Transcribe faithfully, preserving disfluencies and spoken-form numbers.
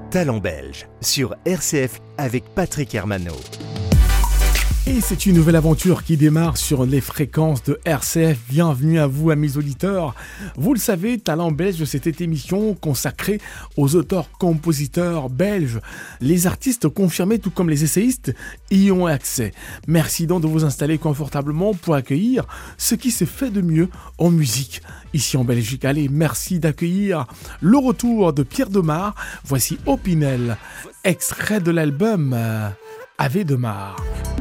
Talent belge sur R C F avec Patrick Hermano. Et c'est une nouvelle aventure qui démarre sur les fréquences de R C F. Bienvenue à vous, amis auditeurs. Vous le savez, Talent belge, c'est cette émission consacrée aux auteurs-compositeurs belges. Les artistes confirmés, tout comme les essayistes, y ont accès. Merci donc de vous installer confortablement pour accueillir ce qui se fait de mieux en musique ici en Belgique. Allez, merci d'accueillir le retour de Pierre Demar. Voici Opinel, extrait de l'album euh, Ave de Marque.